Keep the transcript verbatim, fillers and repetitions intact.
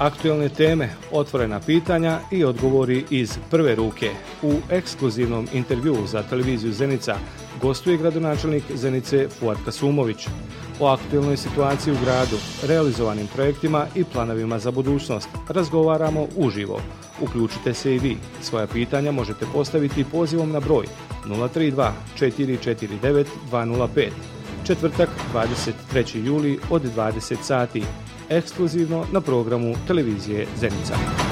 Aktualne teme, otvorena pitanja i odgovori iz prve ruke. U ekskluzivnom intervjuu za televiziju Zenica gostuje gradonačelnik Zenice Fuad Kasumović. O aktualnoj situaciji u gradu, realizovanim projektima i planovima za budućnost razgovaramo uživo. Uključite se i vi. Svoja pitanja možete postaviti pozivom na broj nula tri dva četiri četiri devet dva nula pet. Četvrtak, dvadeset trećeg jula od dvadeset sati. Ekskluzivno na programu televizije Zenica.